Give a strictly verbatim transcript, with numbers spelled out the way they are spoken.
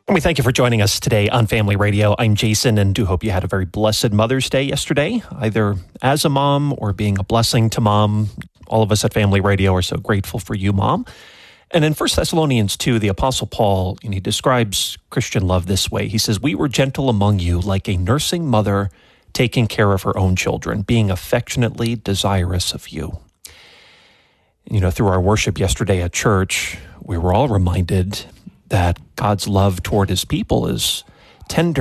And we thank you for joining us today on Family Radio. I'm Jason, and do hope you had a very blessed Mother's Day yesterday, either as a mom or being a blessing to mom. All of us at Family Radio are so grateful for you, Mom. And in First Thessalonians two, the Apostle Paul, and he describes Christian love this way. He says, "We were gentle among you like a nursing mother taking care of her own children, being affectionately desirous of you." You know, through our worship yesterday at church, we were all reminded that God's love toward his people is tender